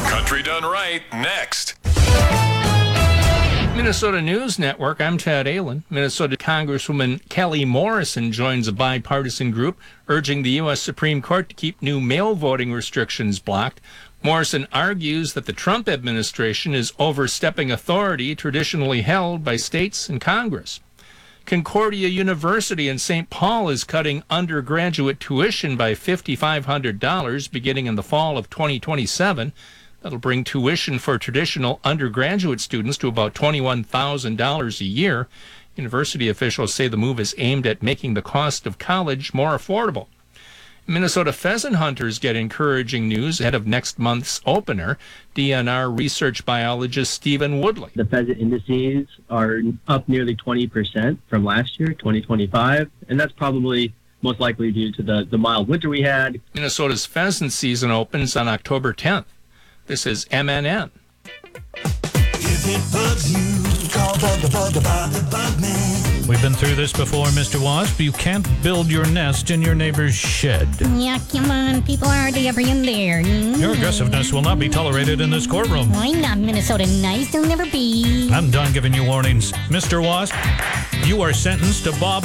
Country Done Right, next. Minnesota News Network, I'm Ted Allen. Minnesota Congresswoman Kelly Morrison joins a bipartisan group urging the U.S. Supreme Court to keep new mail voting restrictions blocked. Morrison argues that the Trump administration is overstepping authority traditionally held by states and Congress. Concordia University in St. Paul is cutting undergraduate tuition by $5,500 beginning in the fall of 2027. That'll bring tuition for traditional undergraduate students to about $21,000 a year. University officials say the move is aimed at making the cost of college more affordable. Minnesota pheasant hunters get encouraging news ahead of next month's opener. DNR research biologist Stephen Woodley. The pheasant indices are up nearly 20% from last year, 2025, and that's probably most likely due to the mild winter we had. Minnesota's pheasant season opens on October 10th. This is MNN. If it bugs you, call the bug man. We've been through this before, Mr. Wasp. You can't build your nest in your neighbor's shed. Yeah, come on. People are hardly ever in there. Your aggressiveness will not be tolerated in this courtroom. I'm not Minnesota nice. They'll never be. I'm done giving you warnings. Mr. Wasp, you are sentenced to Bob